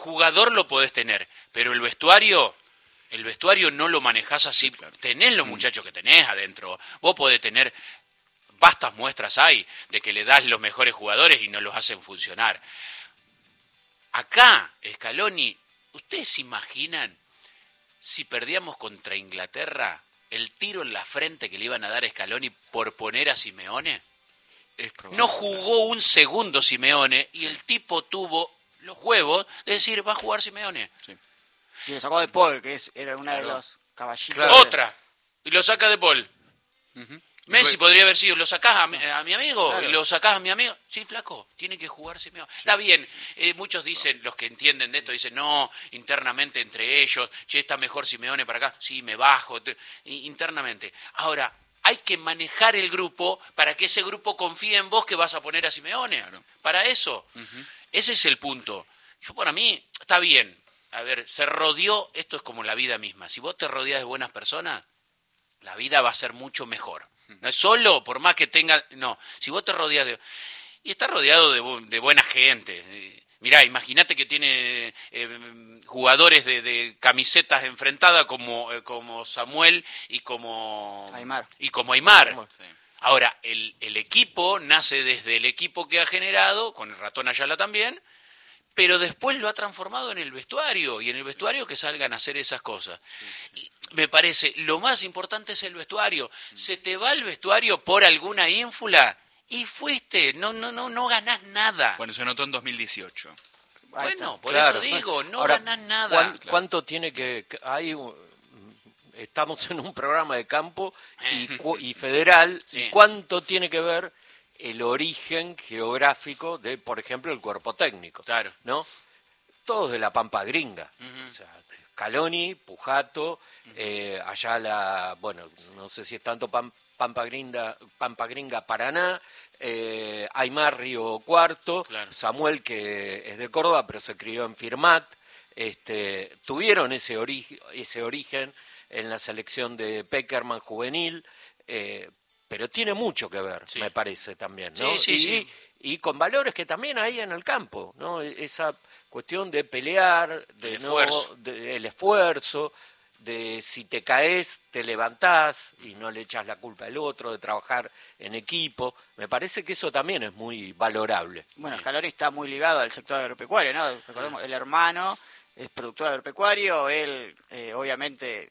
jugador lo podés tener, pero el vestuario no lo manejás así. Sí, claro. Tenés los muchachos que tenés adentro. Vos podés tener, vastas muestras hay de que le das los mejores jugadores y no los hacen funcionar. Acá, Scaloni, ¿ustedes se imaginan si perdíamos contra Inglaterra el tiro en la frente que le iban a dar a Scaloni por poner a Simeone? No jugó un segundo Simeone y el tipo tuvo los huevos de decir, va a jugar Simeone. Sí. Y lo sacó de Paul, que era una de los caballitos. Claro. Otra. Y lo saca de Paul. Uh-huh. Messi podría haber sido, lo sacás a mi amigo, claro. Y lo sacás a mi amigo. Sí, flaco, tiene que jugar Simeone. Sí, está bien, muchos dicen, los que entienden de esto, dicen, no, internamente entre ellos, che, está mejor Simeone para acá. Sí, me bajo, internamente. Ahora, hay que manejar el grupo para que ese grupo confíe en vos que vas a poner a Simeone. Claro. Para eso. Uh-huh. Ese es el punto. Yo, para mí, está bien. A ver, se rodeó, esto es como la vida misma. Si vos te rodeas de buenas personas, la vida va a ser mucho mejor. No es solo, por más que tenga... No, si vos te rodeas de... Y está rodeado de buena gente. Mirá, imagínate que tiene jugadores de camisetas enfrentadas como Samuel y como Aimar. Sí. Ahora, el equipo nace desde el equipo que ha generado, con el ratón Ayala también, pero después lo ha transformado en el vestuario, y en el vestuario que salgan a hacer esas cosas. Sí. Y me parece, lo más importante es el vestuario. Se te va el vestuario por alguna ínfula y fuiste, no ganás nada. Bueno, se notó en 2018. Bueno, por eso digo, Ahora, ganás nada. ¿Cuánto tiene que...? Estamos en un programa de campo y federal, sí. ¿Y cuánto tiene que ver el origen geográfico de, por ejemplo, el cuerpo técnico? Claro. ¿No? Todos de la Pampa Gringa. Uh-huh. O sea, Scaloni, Pujato, Ayala, bueno, no sé si es tanto Pampa Gringa, Paraná, Aimar Río Cuarto, claro. Samuel, que es de Córdoba, pero se crió en Firmat. Tuvieron ese origen en la selección de Peckerman juvenil, pero tiene mucho que ver, sí. Me parece también, ¿no? Sí. Y con valores que también hay en el campo, ¿no? Esa cuestión de pelear, el esfuerzo, de si te caes, te levantás y no le echas la culpa al otro, de trabajar en equipo. Me parece que eso también es muy valorable. Bueno, Scaloni está muy ligado al sector agropecuario, ¿no? Recordemos, el hermano es productor agropecuario, él obviamente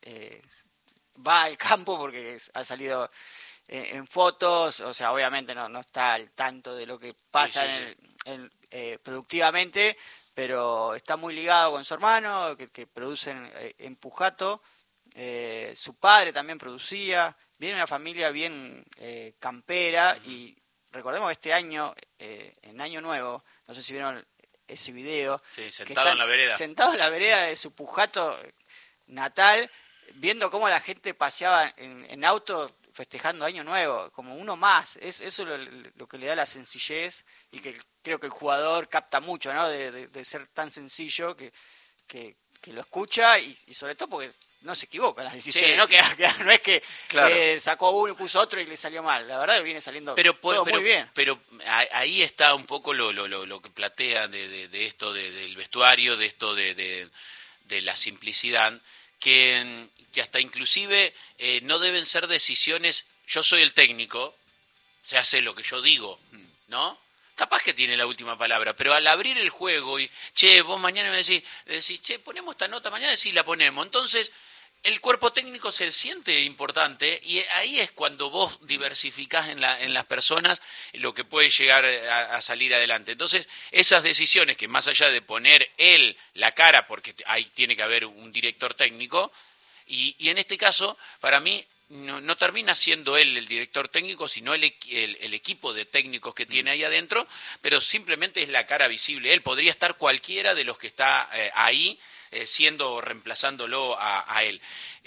va al campo porque ha salido en fotos, o sea, obviamente no está al tanto de lo que pasa productivamente, pero está muy ligado con su hermano, que producen en Pujato. Su padre también producía. Viene una familia bien campera. Uh-huh. Y recordemos que este año, en Año Nuevo, no sé si vieron ese video. Sí, sentado en la vereda. Sentado en la vereda de su Pujato natal, viendo cómo la gente paseaba en auto festejando Año Nuevo, como uno más. Eso es lo que le da la sencillez, y que creo que el jugador capta mucho, ¿no? De ser tan sencillo que lo escucha, y sobre todo porque no se equivoca en las decisiones, sí. ¿No? Que no es que claro. Sacó uno y puso otro y le salió mal. La verdad que viene saliendo todo muy bien. Pero ahí está un poco lo que platea de esto del vestuario, de esto de la simplicidad, que hasta inclusive no deben ser decisiones, yo soy el técnico, se hace lo que yo digo, ¿no? Capaz que tiene la última palabra, pero al abrir el juego y, che, vos mañana me decís, che, ponemos esta nota mañana, sí, la ponemos. Entonces, el cuerpo técnico se siente importante, y ahí es cuando vos diversificás en las personas lo que puede llegar a salir adelante. Entonces, esas decisiones que más allá de poner él la cara, porque ahí tiene que haber un director técnico, y en este caso, para mí, no termina siendo él el director técnico, sino el equipo de técnicos que tiene ahí adentro, pero simplemente es la cara visible. Él podría estar cualquiera de los que está ahí, reemplazándolo a él.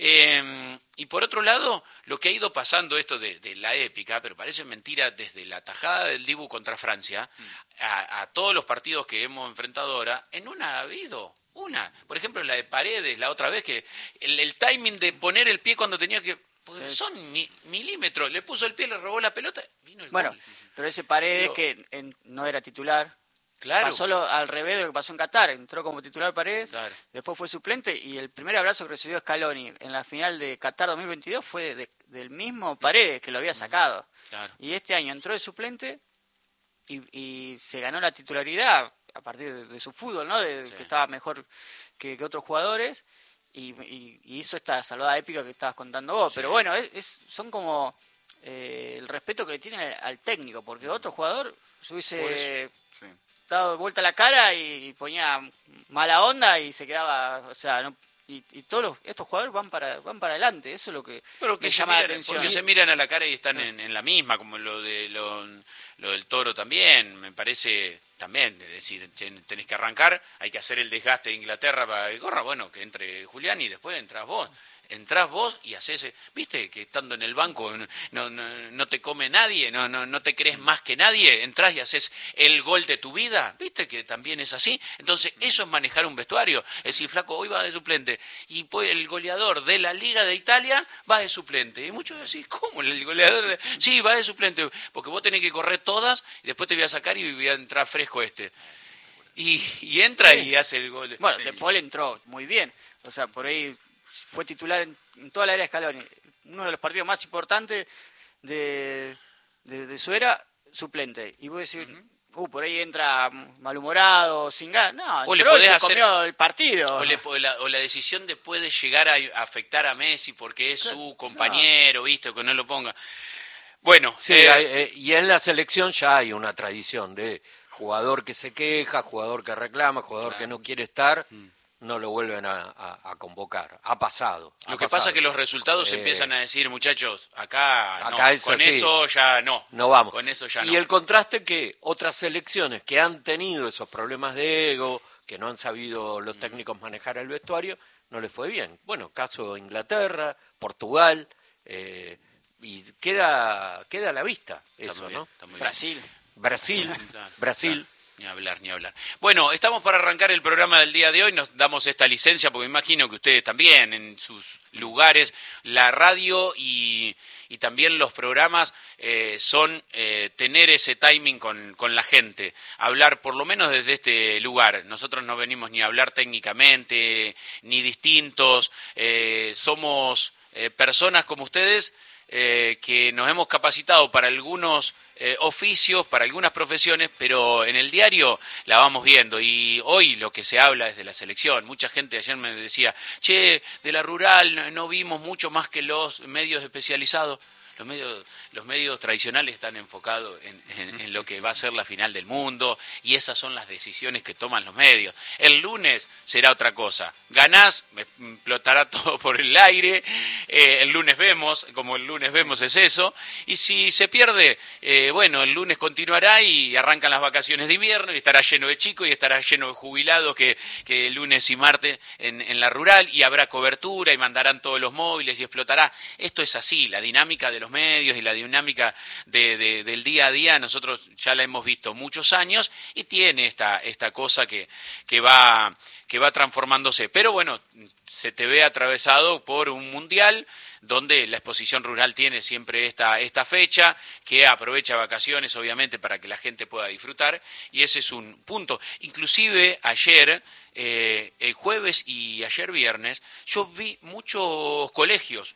Y por otro lado, lo que ha ido pasando esto de la épica, pero parece mentira, desde la tajada del Dibu contra Francia, a todos los partidos que hemos enfrentado ahora, en una ha habido una. Por ejemplo, la de Paredes, la otra vez, que el timing de poner el pie cuando tenía que... Porque sí. Son milímetros, le puso el pie, le robó la pelota, vino el gol. Pero ese Paredes que no era titular, Claro. Pasó al revés de lo que pasó en Qatar. Entró como titular Paredes, Claro. después fue suplente y el primer abrazo que recibió Scaloni en la final de Qatar 2022 fue del mismo Paredes que lo había sacado. Claro. Y este año entró de suplente y se ganó la titularidad a partir de su fútbol, ¿no? Sí. Que estaba mejor que otros jugadores y hizo esta salvada épica que estabas contando vos. Sí. Pero bueno, son como el respeto que le tienen al técnico, porque otro jugador se hubiese Sí. dado vuelta la cara y ponía mala onda y se quedaba, o sea, no, y todos estos jugadores van para adelante, eso es lo que Pero que me se llama la miran, atención. porque se miran a la cara y están en la misma, como lo del Toro también, me parece también, es decir, tenés que arrancar, hay que hacer el desgaste de Inglaterra para que corra, bueno, que entre Julián y después entrás vos y haces, viste que estando en el banco no te come nadie, no te crees más que nadie, entrás y haces el gol de tu vida, viste que también es así. Entonces eso es manejar un vestuario, es decir, flaco, hoy va de suplente y pues el goleador de la Liga de Italia va de suplente, y muchos decís, ¿cómo el goleador? Sí, va de suplente, porque vos tenés que correr todas y después te voy a sacar y voy a entrar fresco y entra y hace el gol. Bueno, De Paul entró muy bien, o sea, por ahí fue titular en toda la era de Scaloni. Uno de los partidos más importantes de su era, suplente. Y vos decís, por ahí entra malhumorado, sin ganas. No, O le entró y podés se hacer- comió el partido. O la decisión de puede llegar a afectar a Messi porque es su compañero, ¿viste? Que no lo ponga. Bueno, Sí, y en la selección ya hay una tradición de jugador que se queja, jugador que reclama, jugador que no quiere estar, no lo vuelven a convocar. Ha pasado. lo que pasa es que los resultados empiezan a decir, muchachos, acá no, es con así. eso ya no. No vamos. Con eso ya y no. el contraste que otras selecciones que han tenido esos problemas de ego, que no han sabido los técnicos manejar el vestuario, no les fue bien. Bueno, caso Inglaterra, Portugal, y queda a la vista Está eso, muy bien, ¿no? está muy bien. Brasil. Claro. Ni hablar. Bueno, estamos para arrancar el programa del día de hoy, nos damos esta licencia porque me imagino que ustedes también en sus lugares, la radio y también los programas son tener ese timing con la gente, hablar por lo menos desde este lugar. Nosotros no venimos ni a hablar técnicamente, ni distintos, somos personas como ustedes que nos hemos capacitado para algunos oficios, para algunas profesiones, pero en el diario la vamos viendo y hoy lo que se habla es de la selección. Mucha gente ayer me decía, che, de la rural no vimos mucho más que los medios especializados. Los medios tradicionales están enfocados en lo que va a ser la final del mundo y esas son las decisiones que toman los medios. El lunes será otra cosa. Ganás, explotará todo por el aire. El lunes vemos, como el lunes vemos es eso. Y si se pierde, bueno, el lunes continuará y arrancan las vacaciones de invierno y estará lleno de chicos y estará lleno de jubilados que lunes y martes en la rural y habrá cobertura y mandarán todos los móviles y explotará. Esto es así, la dinámica de los medios y la dinámica del día a día, nosotros ya la hemos visto muchos años y tiene esta cosa que va transformándose. Pero bueno, se te ve atravesado por un mundial donde la exposición rural tiene siempre esta fecha, que aprovecha vacaciones obviamente para que la gente pueda disfrutar y ese es un punto. Inclusive ayer, el jueves y ayer viernes, yo vi muchos colegios,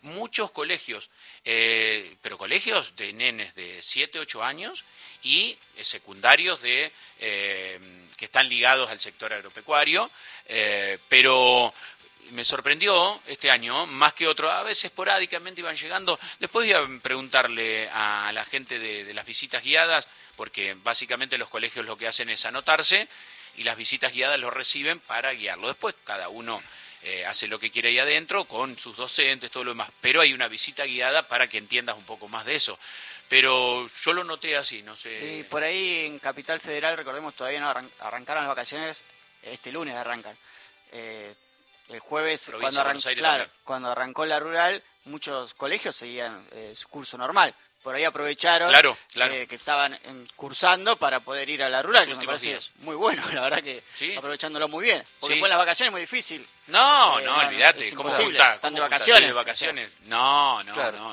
pero colegios de nenes de 7, 8 años y secundarios que están ligados al sector agropecuario, pero me sorprendió este año, más que otro, a veces esporádicamente iban llegando. Después voy a preguntarle a la gente de las visitas guiadas, porque básicamente los colegios lo que hacen es anotarse y las visitas guiadas los reciben para guiarlo. Después cada uno hace lo que quiere ahí adentro con sus docentes, todo lo demás. Pero hay una visita guiada para que entiendas un poco más de eso. Pero yo lo noté así, no sé. Y por ahí en Capital Federal, recordemos, todavía no arrancaron las vacaciones, este lunes arrancan. El jueves, cuando arrancó la rural, muchos colegios seguían su curso normal. Por ahí aprovecharon claro. Que estaban cursando para poder ir a la rural, que me parece días. Muy bueno, la verdad que ¿Sí? aprovechándolo muy bien. Porque Sí. después las vacaciones es muy difícil. No, olvídate. Es ¿Cómo imposible. juntás? Están de ¿Cómo juntás? vacaciones. ¿De vacaciones? No, Claro. no.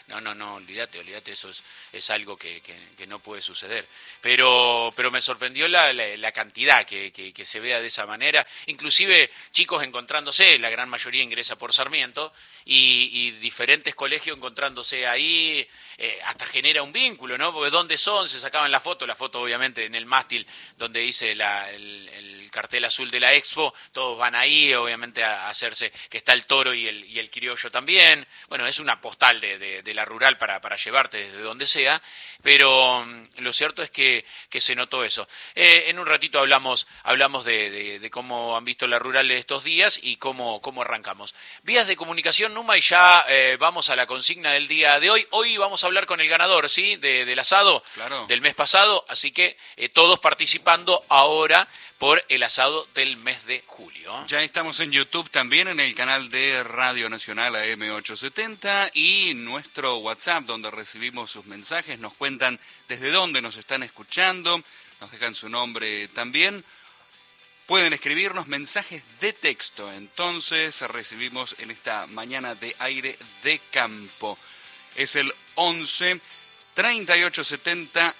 No, olvídate, eso es algo que no puede suceder. Pero me sorprendió la cantidad que se vea de esa manera, inclusive chicos encontrándose, la gran mayoría ingresa por Sarmiento, y diferentes colegios encontrándose ahí, hasta genera un vínculo, ¿no? Porque ¿dónde son? Se sacaban la foto obviamente en el mástil donde dice el cartel azul de la Expo, todos van ahí obviamente a hacerse, que está el toro y el criollo también. Bueno, es una postal de la rural para llevarte desde donde sea, pero lo cierto es que se notó eso. En un ratito hablamos de cómo han visto la rural estos días y cómo arrancamos. Vías de comunicación, Numa, y ya vamos a la consigna del día de hoy. Hoy vamos a hablar con el ganador, ¿sí? Del asado, claro, del mes pasado, así que todos participando ahora por el asado del mes de julio. Ya estamos en YouTube también, en el canal de Radio Nacional AM870 y nuestro WhatsApp, donde recibimos sus mensajes, nos cuentan desde dónde nos están escuchando, nos dejan su nombre también. Pueden escribirnos mensajes de texto, entonces recibimos en esta mañana de aire de campo. Es el 11 3870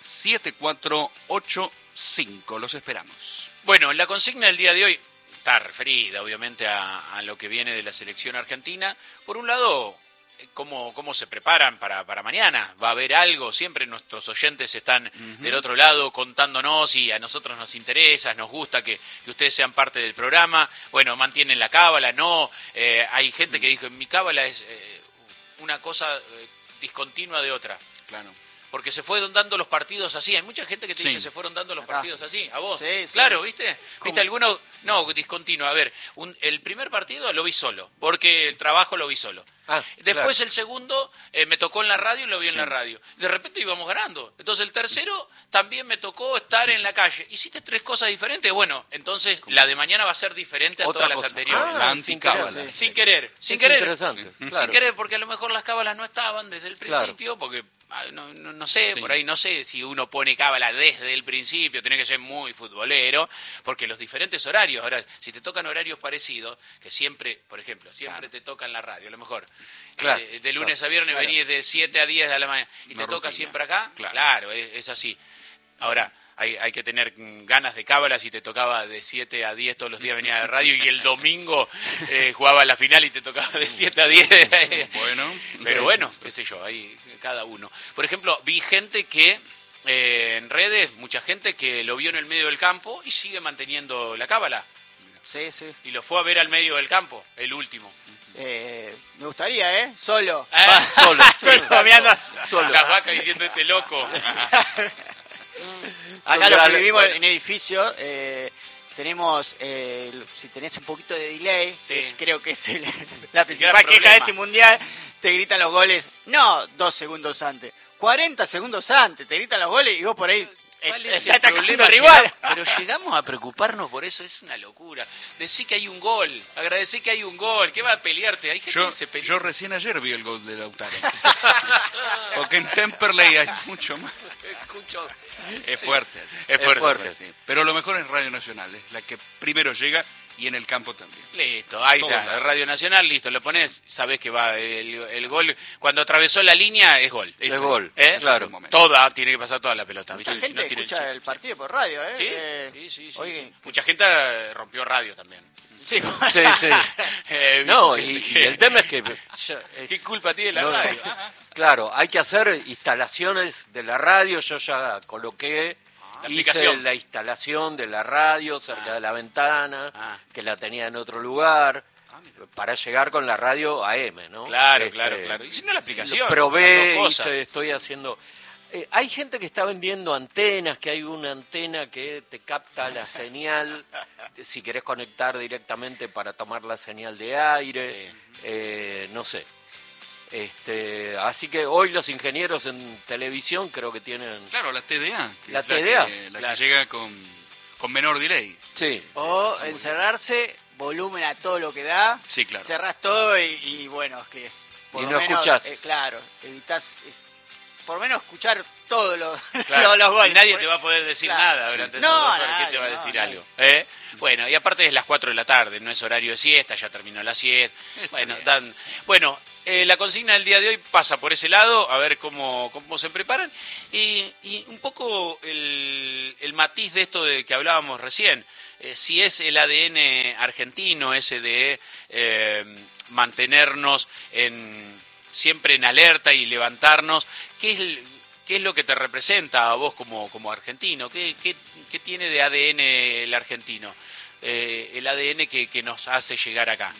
7485. Los esperamos. Bueno, la consigna del día de hoy está referida obviamente a lo que viene de la selección argentina. Por un lado, cómo se preparan para mañana. ¿Va a haber algo? Siempre nuestros oyentes están del otro lado contándonos, y a nosotros nos interesa, nos gusta que ustedes sean parte del programa. Bueno, mantienen la cábala, no. Hay gente que dijo, mi cábala es una cosa discontinua de otra. Claro. Porque se fueron dando los partidos así. Hay mucha gente que te dice, Sí. se fueron dando los partidos así. ¿A vos? Sí, Claro, sí. ¿viste? ¿Cómo? ¿Viste alguno? No, discontinuo. A ver, el primer partido lo vi solo, porque el trabajo lo vi solo. Después el segundo me tocó en la radio y lo vi en la radio. De repente íbamos ganando. Entonces el tercero también me tocó estar en la calle. ¿Hiciste 3 cosas diferentes? Bueno, entonces la de mañana va a ser diferente a Otra todas las cosa. anteriores. La anticábala. Sin querer. Sin Es querer. interesante, claro. Sin querer, porque a lo mejor las cábalas no estaban desde el principio, porque no sé, Sí. por ahí no sé si uno pone cábala desde el principio, tiene que ser muy futbolero, porque los diferentes horarios, ahora, si te tocan horarios parecidos, que siempre, por ejemplo, siempre te tocan la radio, a lo mejor, Claro, de lunes a viernes venís de 7 a 10 de la mañana, y Una te toca rutina. siempre acá, Claro. claro, es así. Ahora, hay que tener ganas de cábala. Si te tocaba de 7 a 10 todos los días venía a la radio, y el domingo jugaba la final y te tocaba de 7 a 10. Bueno. Pero bueno, qué sé yo, ahí cada uno. Por ejemplo, vi gente que en redes, mucha gente que lo vio en el medio del campo y sigue manteniendo la cábala. Sí, sí. Y lo fue a ver al medio del campo, el último. Me gustaría, Solo. Solo. Solo, mirando Solo. Las vacas diciendo, este loco. Acá los que Dale, vivimos bueno. en edificio, tenemos, si tenés un poquito de delay, Sí. creo que es la principal Gran queja de problema. este mundial, te gritan los goles, no 2 segundos antes, 40 segundos antes, te gritan los goles y vos por ahí ¿Cuál es estás el atacando problema? al rival. Pero llegamos a preocuparnos por eso, es una locura. Decí que hay un gol, agradecí que hay un gol, ¿qué va a pelearte? Hay gente que se pelea. Yo recién ayer vi el gol de Lautaro. Porque en Temperley hay mucho más. Escucho. Es fuerte. Es fuerte. Sí. Pero lo mejor es Radio Nacional, es la que primero llega, y en el campo también. Listo, ahí Todo está, claro. Radio Nacional, listo, lo pones, sabés que va el gol, cuando atravesó la línea es gol. Es gol, ¿Eh? claro. Toda, tiene que pasar toda la pelota. Mucha ¿viste? Si gente no tiene escucha chiste. el partido por radio, Sí. Oye, Mucha gente rompió radio también. sí. Sí, sí. No, ¿viste? y el tema es que... ¿Qué culpa tiene la no, radio? Claro, hay que hacer instalaciones de la radio. Yo ya coloqué, La hice aplicación. la instalación de la radio cerca de la ventana, Ah. que la tenía en otro lugar, para llegar con la radio AM, ¿no? Claro. Y si no la aplicación. Lo probé, las dos cosas. estoy haciendo... hay gente que está vendiendo antenas, que hay una antena que te capta la señal, si querés conectar directamente para tomar la señal de aire, no sé. Así que hoy los ingenieros en televisión creo que tienen... Claro, la TDA. que La es TDA. La Claro. que llega con menor delay. Sí. O encerrarse, volumen a todo lo que da, Sí, claro. cerrás todo y bueno, es que por Y lo no menos, escuchás. claro, evitás por lo menos escuchar todos los, Claro, los goles. y nadie te va a poder decir Claro. nada durante esas 2 horas. ¿Quién te va a decir algo? Bueno, y aparte es las 4 de la tarde, no es horario de siesta, ya terminó la siesta. Bueno, la consigna del día de hoy pasa por ese lado, a ver cómo se preparan. Y un poco el matiz de esto de que hablábamos recién, si es el ADN argentino, ese de mantenernos siempre en alerta y levantarnos, ¿qué es lo que te representa a vos como argentino? ¿Qué tiene de ADN el argentino? El ADN que nos hace llegar acá.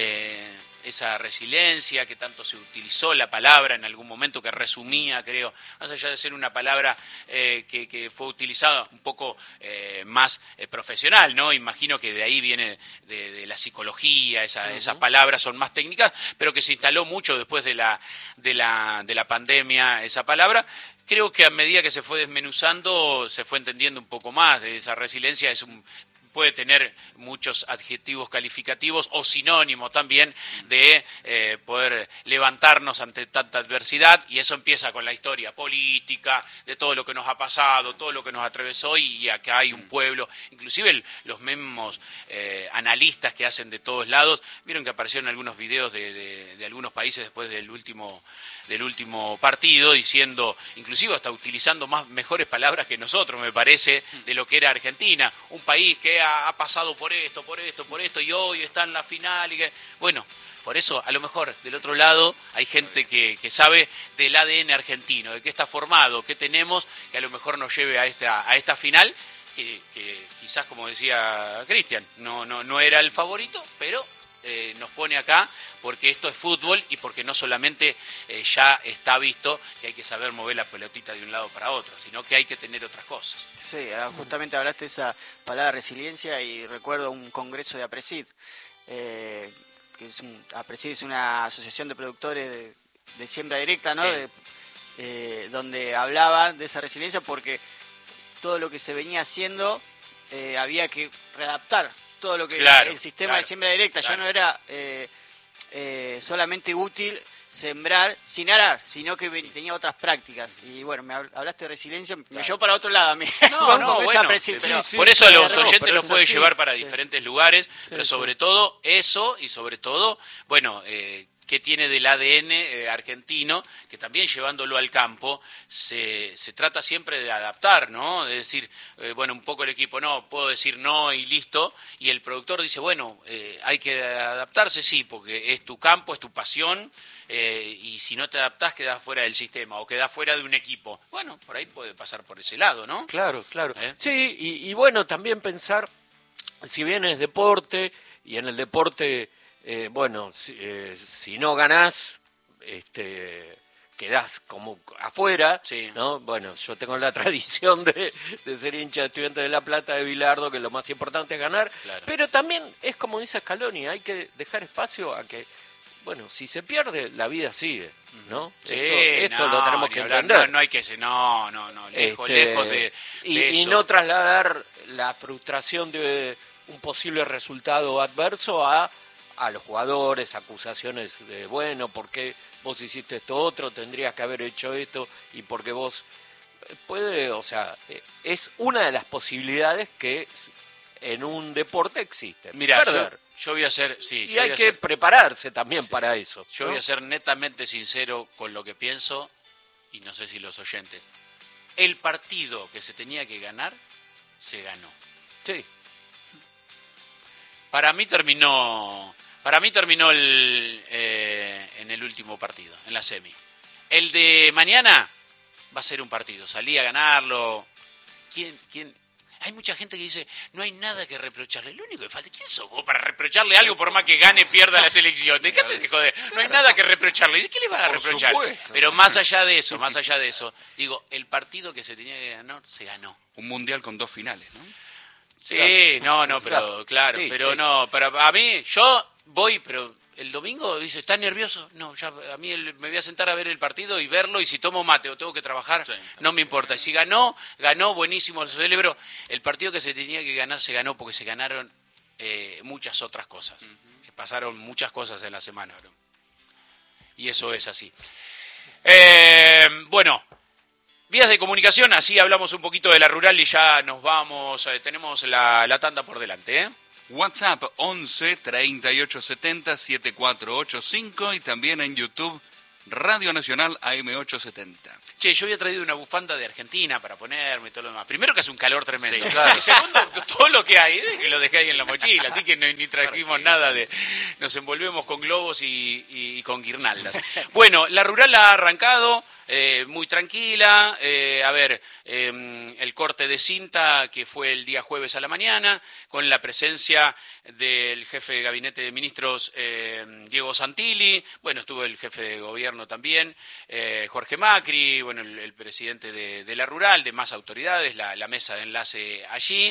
Esa resiliencia que tanto se utilizó la palabra en algún momento, que resumía, creo, más allá de ser una palabra que fue utilizada un poco más profesional, ¿no? Imagino que de ahí viene de la psicología, esas palabras son más técnicas, pero que se instaló mucho después de la pandemia esa palabra. Creo que a medida que se fue desmenuzando, se fue entendiendo un poco más. Esa resiliencia puede tener muchos adjetivos calificativos o sinónimos también de poder levantarnos ante tanta adversidad, y eso empieza con la historia política, de todo lo que nos ha pasado, todo lo que nos atravesó, y acá hay un pueblo, inclusive los mismos analistas que hacen de todos lados, vieron que aparecieron algunos videos de algunos países después del último partido, diciendo, inclusive hasta utilizando mejores palabras que nosotros, me parece, de lo que era Argentina, un país que ha pasado por esto, y hoy está en la final, bueno, por eso, a lo mejor, del otro lado, hay gente que sabe del ADN argentino, de qué está formado, qué tenemos, que a lo mejor nos lleve a esta final, que quizás, como decía Cristian, no era el favorito, pero nos pone acá porque esto es fútbol y porque no solamente ya está visto que hay que saber mover la pelotita de un lado para otro, sino que hay que tener otras cosas. Sí, justamente hablaste de esa palabra resiliencia y recuerdo un congreso de APRESID, APRESID es una asociación de productores de siembra directa, ¿no? Sí. Donde hablaban de esa resiliencia porque todo lo que se venía haciendo había que readaptar. Todo lo que el sistema de siembra directa ya no era solamente útil sembrar sin arar, sino que tenía otras prácticas. Y bueno, me hablaste de resiliencia, me llevó para otro lado a mí. Por eso a los oyentes los puede llevar para diferentes lugares, pero sobre todo eso, y sobre todo, bueno, que tiene del ADN argentino, que también llevándolo al campo, se trata siempre de adaptar, ¿no? De decir, bueno, un poco el equipo, no, puedo decir no y listo, y el productor dice, bueno, hay que adaptarse, sí, porque es tu campo, es tu pasión, y si no te adaptás quedás fuera del sistema, o quedás fuera de un equipo. Bueno, por ahí puede pasar por ese lado, ¿no? Claro. Sí, y bueno, también pensar, si bien es deporte, y en el deporte... bueno, si no ganás, quedás como afuera, sí. ¿no? Bueno, yo tengo la tradición de ser hincha de Estudiantes de La Plata, de Bilardo, que lo más importante es ganar, claro. Pero también es como dice Scaloni, hay que dejar espacio a que, bueno, si se pierde, la vida sigue, ¿no? Sí, esto lo tenemos que entender. No hay que ser, no, lejos de y eso. no trasladar la frustración de un posible resultado adverso a los jugadores, acusaciones de, bueno, ¿por qué vos hiciste esto otro? Tendrías que haber hecho esto, y porque vos es una de las posibilidades que en un deporte existen. Mirá, perder. Yo voy a ser, y hay que prepararse también para eso. Yo voy a ser netamente sincero con lo que pienso, y no sé si los oyentes. El partido que se tenía que ganar, se ganó. Sí. Para mí terminó en el último partido, en la semi. El de mañana va a ser un partido. Salí a ganarlo. ¿Quién? Hay mucha gente que dice, no hay nada que reprocharle. Lo único que falta, ¿quién sos vos para reprocharle algo por más que gane, pierda la selección? Dejate de joder. No hay nada que reprocharle. ¿Qué le van a reprochar? Supuesto. Pero más allá de eso, digo, el partido que se tenía que ganar, se ganó. Un mundial con 2 finales, ¿no? Sí, no, pero claro, Sí, pero sí. no, pero a mí, yo voy, pero el domingo dice, ¿estás nervioso? No, ya a mí me voy a sentar a ver el partido y verlo, y si tomo mate o tengo que trabajar, no me importa. Y si ganó, buenísimo, lo celebro. El partido que se tenía que ganar se ganó porque se ganaron muchas otras cosas. Pasaron muchas cosas en la semana, bro. Y eso es así. Bueno, vías de comunicación, así hablamos un poquito de la rural y ya nos vamos, tenemos la tanda por delante, ¿eh? WhatsApp 11 38 70 7485 y también en YouTube Radio Nacional AM870. Che, yo había traído una bufanda de Argentina para ponerme y todo lo demás. Primero que hace un calor tremendo. Sí, claro. Y segundo, todo lo que hay, que lo dejé ahí en la mochila, así que ni trajimos nada de... Nos envolvemos con globos y con guirnaldas. Bueno, la rural ha arrancado, muy tranquila. El corte de cinta que fue el día jueves a la mañana, con la presencia del jefe de gabinete de ministros, Diego Santilli. Bueno, estuvo el jefe de gobierno también, Jorge Macri, bueno, el presidente de la rural, de más autoridades, la mesa de enlace allí.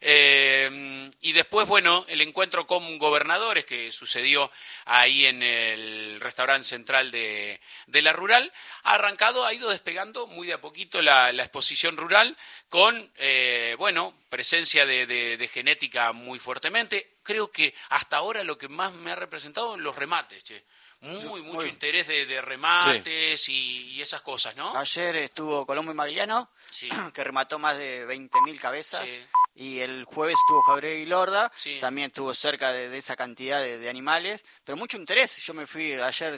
Y después, bueno, el encuentro con gobernadores que sucedió ahí en el restaurante central de la rural, ha ido despegando muy de a poquito la exposición rural con, presencia de genética muy fuertemente. Creo que hasta ahora lo que más me ha representado los remates, che. Mucho interés de remates, sí. y esas cosas, ¿no? Ayer estuvo Colombo y Magliano, Sí. que remató más de 20.000 cabezas. Sí. Y el jueves estuvo Jauregui y Lorda, Sí. también estuvo cerca de esa cantidad de animales, pero mucho interés. Yo me fui ayer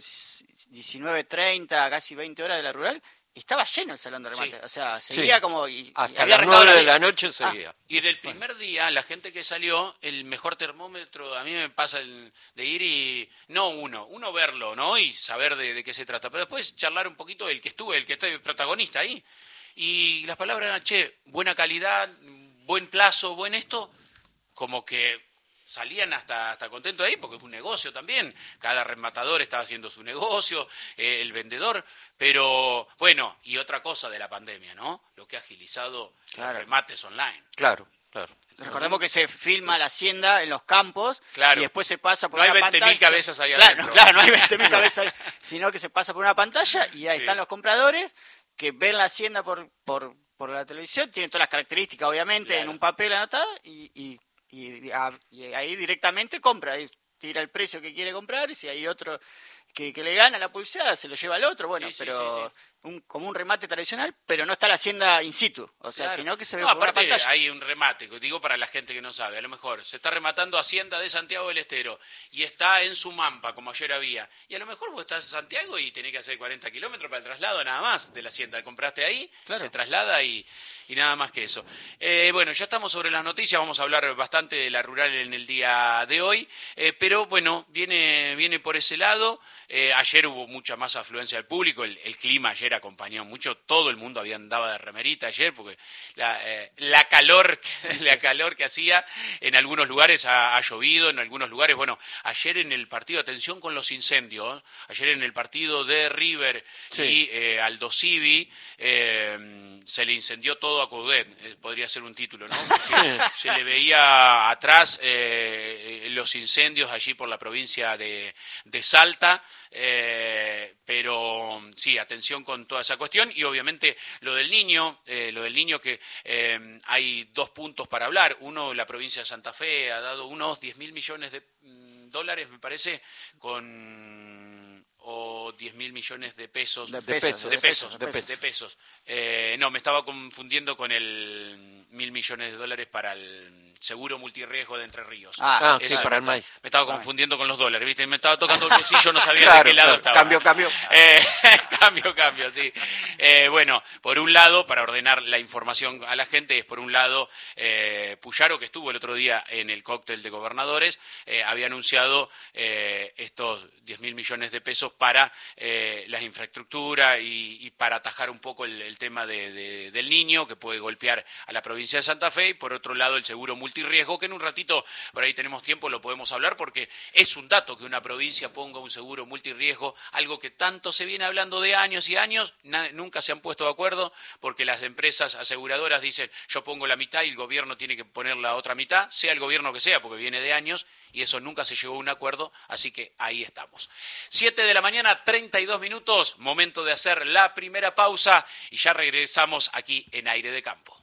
19:30, casi 20 horas de la rural, y estaba lleno el salón de remate. Sí. O sea, seguía como... Hasta había las arrancado 9 de la- la noche seguía. Y del primer día, la gente que salió, el mejor termómetro, a mí me pasa de ir y, no uno verlo, ¿no? Y saber de qué se trata, pero después charlar un poquito del que estuve, el que está protagonista ahí. Y las palabras eran, che, buena calidad, buen plazo, buen esto, como que salían hasta contentos de ahí, porque es un negocio también, cada rematador estaba haciendo su negocio, el vendedor, pero bueno, y otra cosa de la pandemia, ¿no? Lo que ha agilizado Claro. los remates online. Claro. Recordemos que se filma la hacienda en los campos, Claro. y después se pasa por No hay una 20.000 pantalla. cabezas ahí Claro, adentro. claro, no hay 20.000 cabezas, sino que se pasa por una pantalla y ahí Sí. están los compradores que ven la hacienda por la televisión, tienen todas las características obviamente Claro. en un papel anotado y ahí directamente compra, ahí tira el precio que quiere comprar y si hay otro que le gana la pulseada se lo lleva al otro, bueno, Sí, sí, pero sí, como un remate tradicional, pero no está la hacienda in situ, o sea, Claro. sino que se ve No, por una aparte pantalla. hay un remate, digo para la gente que no sabe, a lo mejor se está rematando Hacienda de Santiago del Estero y está en Sumampa, como ayer había, y a lo mejor vos estás en Santiago y tenés que hacer 40 kilómetros para el traslado nada más de la Hacienda, compraste ahí, Claro. se traslada y nada más que eso. Bueno, ya estamos sobre las noticias, vamos a hablar bastante de la rural en el día de hoy, pero bueno, viene por ese lado. Ayer hubo mucha más afluencia del público, el clima ayer acompañó mucho, todo el mundo andaba de remerita ayer, porque la calor que hacía, en algunos lugares ha llovido, en algunos lugares, bueno, ayer en el partido, atención con los incendios, ayer en el partido de River Sí. y Aldo Civi, se le incendió todo a Coudet, podría ser un título, ¿no? Porque se le veía atrás los incendios allí por la provincia de Salta, pero sí, atención con toda esa cuestión y obviamente lo del niño que hay dos puntos para hablar. Uno, la provincia de Santa Fe ha dado unos 10.000 millones de dólares, me parece, o 10.000 millones de pesos. De pesos. No, me estaba confundiendo con el 1.000 millones de dólares para el seguro multirriesgo de Entre Ríos. Ah, sí, Eso para me el maíz. Me estaba confundiendo con los dólares, ¿viste? Me estaba tocando el bolsillo, no sabía Claro, de qué lado claro. estaba. Cambio. Cambio, sí. Bueno, por un lado, para ordenar la información a la gente, es por un lado, Puyaro, que estuvo el otro día en el cóctel de gobernadores, había anunciado estos 10.000 millones de pesos para la infraestructura y para atajar un poco el tema del niño, que puede golpear a la provincia de Santa Fe, y por otro lado el seguro multirriesgo, que en un ratito, por ahí tenemos tiempo, lo podemos hablar, porque es un dato que una provincia ponga un seguro multirriesgo, algo que tanto se viene hablando de años y años, nunca se han puesto de acuerdo, porque las empresas aseguradoras dicen, yo pongo la mitad y el gobierno tiene que poner la otra mitad, sea el gobierno que sea, porque viene de años, y eso nunca se llegó a un acuerdo, así que ahí estamos. 7 de la mañana, 32 minutos, momento de hacer la primera pausa, y ya regresamos aquí en Aire de Campo.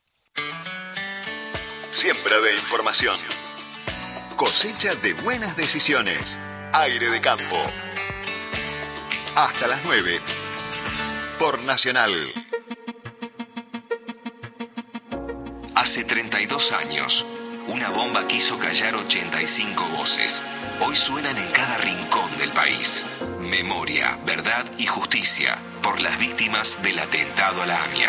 Siembra de información. Cosecha de buenas decisiones. Aire de Campo. Hasta las 9. Por Nacional. Hace 32 años, una bomba quiso callar 85 voces. Hoy suenan en cada rincón del país. Memoria, verdad y justicia por las víctimas del atentado a la AMIA.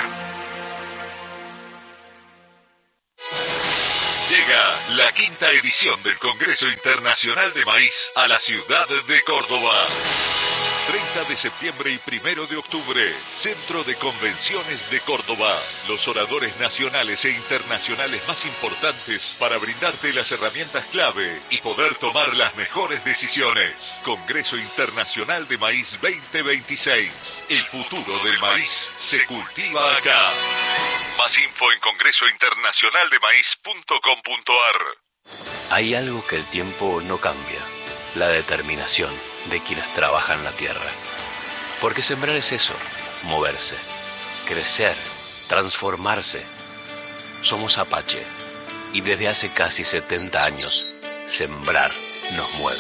Llega la 5ª edición del Congreso Internacional de Maíz a la ciudad de Córdoba. 30 de septiembre y 1 de octubre, Centro de Convenciones de Córdoba. Los oradores nacionales e internacionales más importantes para brindarte las herramientas clave y poder tomar las mejores decisiones. Congreso Internacional de Maíz 2026. El futuro del maíz se cultiva acá. Más info en congresointernacionaldemaíz.com.ar. Hay algo que el tiempo no cambia: la determinación de quienes trabajan la tierra. Porque sembrar es eso, moverse, crecer, transformarse. Somos Apache y desde hace casi 70 años, sembrar nos mueve.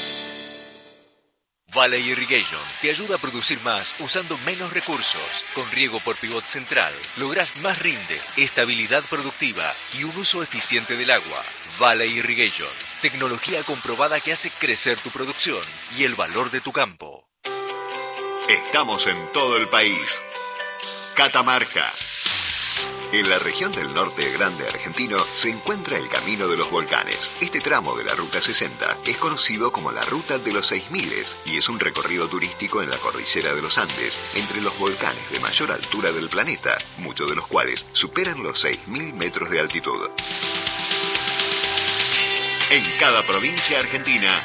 Valley Irrigation te ayuda a producir más usando menos recursos. Con riego por pivot central lográs más rinde, estabilidad productiva y un uso eficiente del agua. Valley Irrigation, tecnología comprobada que hace crecer tu producción y el valor de tu campo. Estamos en todo el país. Catamarca. En la región del norte grande argentino se encuentra el Camino de los Volcanes. Este tramo de la Ruta 60 es conocido como la Ruta de los 6000 y es un recorrido turístico en la cordillera de los Andes, entre los volcanes de mayor altura del planeta, muchos de los cuales superan los 6000 metros de altitud. En cada provincia argentina,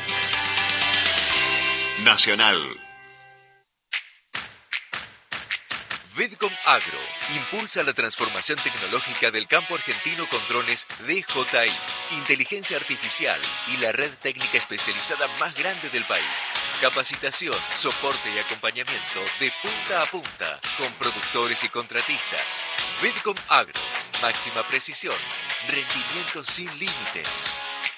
Nacional. Vidcom Agro impulsa la transformación tecnológica del campo argentino con drones DJI, inteligencia artificial y la red técnica especializada más grande del país. Capacitación, soporte y acompañamiento de punta a punta con productores y contratistas. Vidcom Agro, máxima precisión, rendimiento sin límites.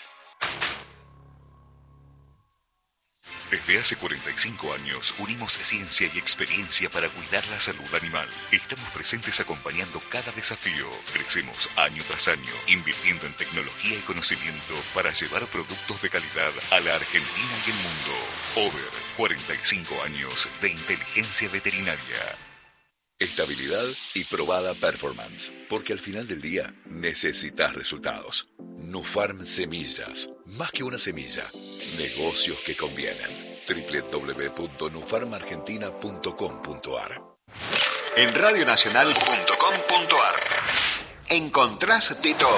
Desde hace 45 años unimos ciencia y experiencia para cuidar la salud animal. Estamos presentes acompañando cada desafío. Crecemos año tras año, invirtiendo en tecnología y conocimiento para llevar productos de calidad a la Argentina y el mundo. Over 45 años de inteligencia veterinaria. Estabilidad y probada performance, porque al final del día necesitas resultados. Nufarm Semillas, más que una semilla, negocios que convienen. www.nufarmargentina.com.ar. En radionacional.com.ar encontrás de todo.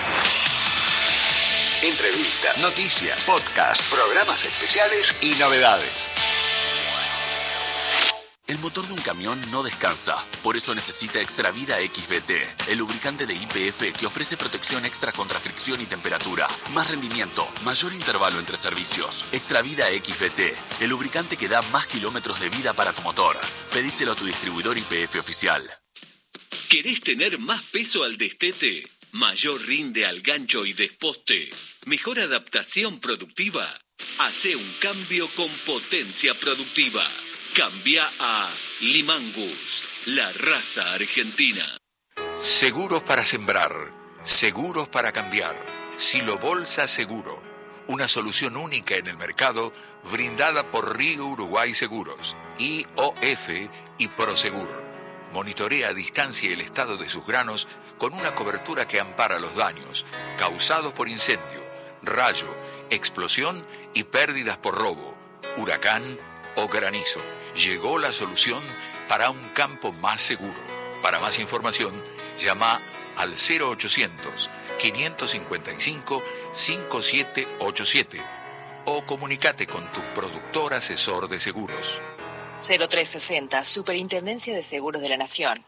Entrevistas, noticias, podcasts, programas especiales y novedades. El motor de un camión no descansa, por eso necesita Extravida XVT, el lubricante de YPF que ofrece protección extra contra fricción y temperatura, más rendimiento, mayor intervalo entre servicios. Extravida XVT, el lubricante que da más kilómetros de vida para tu motor. Pedíselo a tu distribuidor YPF oficial. ¿Querés tener más peso al destete? ¿Mayor rinde al gancho y desposte? ¿Mejor adaptación productiva? Hacé un cambio con potencia productiva. Cambia a Limangus, la raza argentina. Seguros para sembrar, seguros para cambiar. Silo Bolsa Seguro, una solución única en el mercado brindada por Río Uruguay Seguros, IOF y Prosegur. Monitorea a distancia el estado de sus granos con una cobertura que ampara los daños causados por incendio, rayo, explosión y pérdidas por robo, huracán o granizo. Llegó la solución para un campo más seguro. Para más información, llama al 0800-555-5787 o comunícate con tu productor asesor de seguros. 0360, Superintendencia de Seguros de la Nación.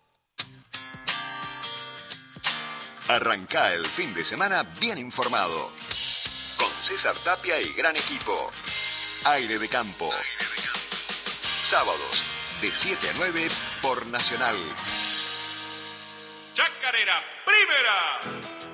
Arrancá el fin de semana bien informado. Con César Tapia y gran equipo. Aire de Campo. Sábados, de 7 a 9 por Nacional. Chacarera, primera.